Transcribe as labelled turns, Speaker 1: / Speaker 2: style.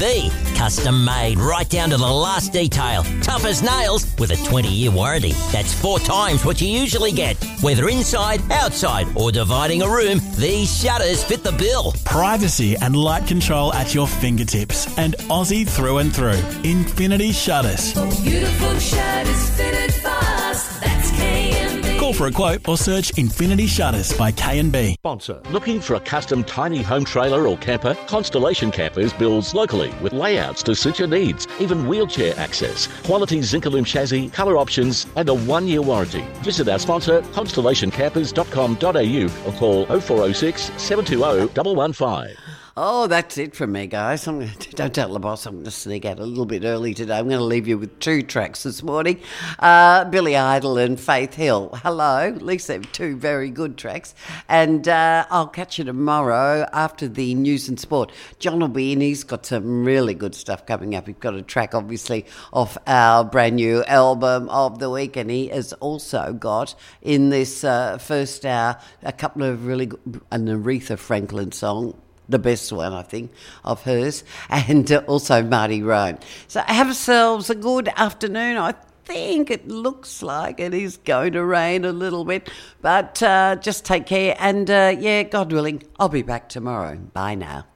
Speaker 1: K&B. Custom made right down to the last detail. Tough as nails with a 20-year warranty. That's 4 times what you usually get. Whether inside, outside or dividing a room, these shutters fit the bill.
Speaker 2: Privacy and light control at your fingertips. And Aussie through and through. Infinity Shutters.
Speaker 3: Beautiful shutters fitted fast. That's K&B.
Speaker 2: Call for a quote or search Infinity Shutters by K&B.
Speaker 4: Sponsor. Looking for a custom tiny home trailer or camper? Constellation Campers builds locally with layouts to suit your needs, even wheelchair access, quality Zincalume chassis, colour options and a 1-year warranty. Visit our sponsor constellationcampers.com.au or call 0406 720 115.
Speaker 5: Oh, that's it from me, guys. Don't tell the boss I'm going to sneak out a little bit early today. I'm going to leave you with 2 tracks this morning. Billy Idol and Faith Hill. Hello. At least they're 2 very good tracks. And I'll catch you tomorrow after the news and sport. John will be in. He's got some really good stuff coming up. He's got a track, obviously, off our brand new album of the week. And he has also got, in this first hour, a couple of really good, an Aretha Franklin song, the best one, I think, of hers, and also Marty Rome. So have yourselves a good afternoon. I think it looks like it is going to rain a little bit, but just take care, and God willing, I'll be back tomorrow. Bye now.